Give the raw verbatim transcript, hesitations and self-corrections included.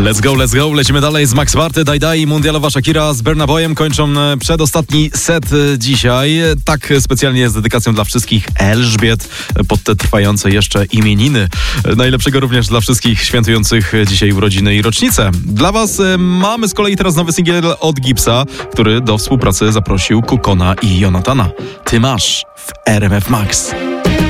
Let's go, let's go, lecimy dalej z Max Barty, Daj Daj i mundialowa Shakira z Burna Boyem kończą przedostatni set dzisiaj. Tak specjalnie z dedykacją dla wszystkich Elżbiet pod te trwające jeszcze imieniny. Najlepszego również dla wszystkich świętujących dzisiaj urodziny i rocznice. Dla was mamy z kolei teraz nowy singiel od Gipsa, który do współpracy zaprosił Kukona i Jonathana. Ty masz w R M F Max.